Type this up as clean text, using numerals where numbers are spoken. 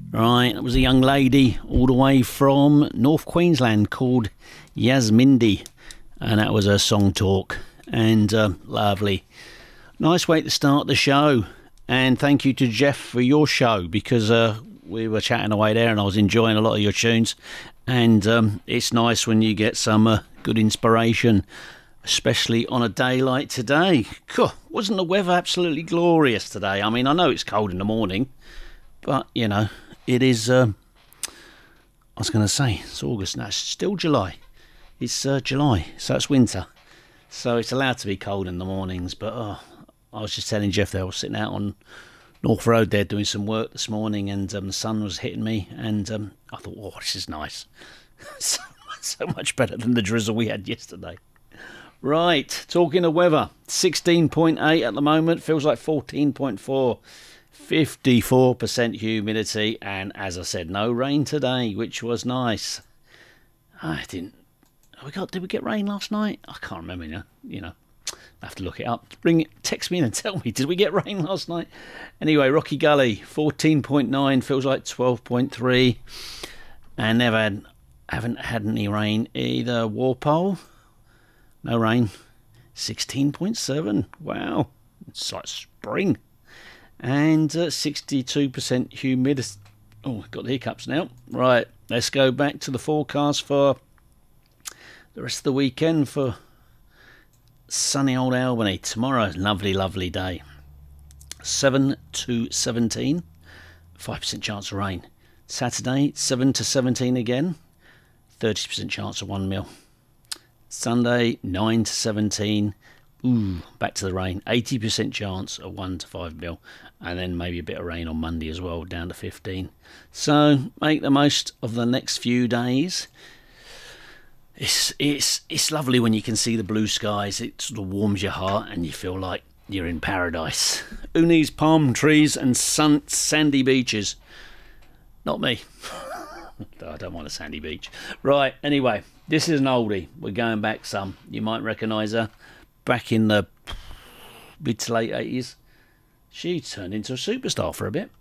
Right, that was a young lady all the way from North Queensland called Yasmindi, and that was her song Talk. And lovely. Nice way to start the show. And thank you to Jeff for your show, because we were chatting away there and I was enjoying a lot of your tunes. And it's nice when you get some good inspiration, especially on a day like today. Wasn't the weather absolutely glorious today? I mean, I know it's cold in the morning, but, you know, it is, I was going to say, it's August now, it's still July. It's July, so it's winter. So it's allowed to be cold in the mornings, but I was just telling Jeff there, I was sitting out on North Road there doing some work this morning, and the sun was hitting me, and I thought, oh, this is nice. so much better than the drizzle we had yesterday. Right, talking of weather, 16.8 at the moment, feels like 14.4. 54% humidity, and as I said, no rain today, which was nice. Did we get rain last night? I can't remember now. You know, I have to look it up. Text me in and tell me, did we get rain last night? Anyway, Rocky Gully 14.9, feels like 12.3, and haven't had any rain either. Walpole, no rain, 16.7. Wow, it's like spring. And 62% humidity. Oh, got the hiccups now. Right, let's go back to the forecast for the rest of the weekend for sunny old Albany. Tomorrow, lovely, lovely day. 7 to 17, 5% chance of rain. Saturday, 7 to 17 again, 30% chance of 1 mil. Sunday, 9 to 17. Back to the rain, 80% chance of 1 to 5 mil, and then maybe a bit of rain on Monday as well, down to 15. So make the most of the next few days. It's lovely when you can see the blue skies. It sort of warms your heart and you feel like you're in paradise. Who needs palm trees and sandy beaches? Not me. I don't want a sandy beach. Right, anyway, this is an oldie. We're going back some. You might recognise her. Back in the mid to late 80s, she turned into a superstar for a bit.